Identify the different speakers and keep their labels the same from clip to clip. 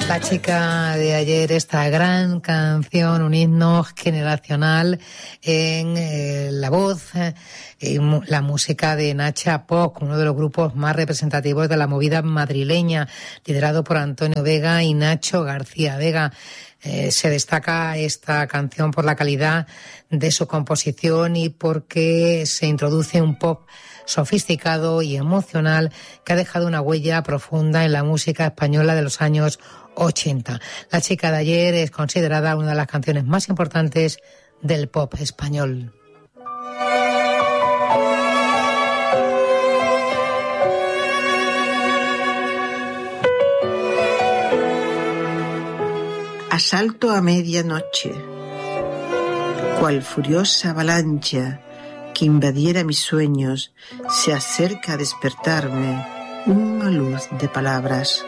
Speaker 1: La chica de ayer, esta gran canción, un himno generacional en la voz y la música de Nacha Poch, uno de los grupos más representativos de la movida madrileña, liderado por Antonio Vega y Nacho García Vega. Se destaca esta canción por la calidad de su composición y porque se introduce un pop sofisticado y emocional que ha dejado una huella profunda en la música española de los años 80. La chica de ayer es considerada una de las canciones más importantes del pop español.
Speaker 2: Asalto a medianoche, cual furiosa avalancha que invadiera mis sueños, se acerca a despertarme una luz de palabras.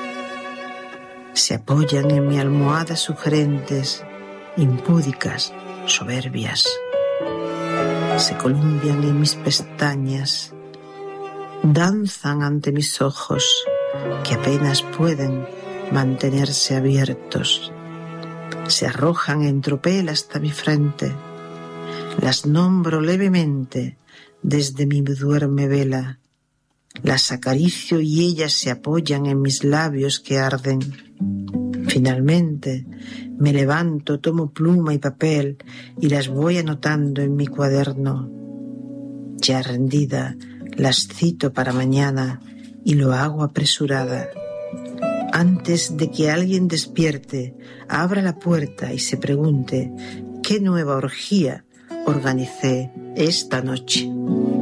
Speaker 2: Se apoyan en mi almohada sugerentes, impúdicas, soberbias. Se columpian en mis pestañas, danzan ante mis ojos, que apenas pueden mantenerse abiertos. Se arrojan en tropel hasta mi frente. Las nombro levemente desde mi duerme vela. Las acaricio y ellas se apoyan en mis labios que arden. Finalmente me levanto, tomo pluma y papel y las voy anotando en mi cuaderno. Ya rendida, las cito para mañana y lo hago apresurada. Antes de que alguien despierte, abra la puerta y se pregunte qué nueva orgía organicé esta noche.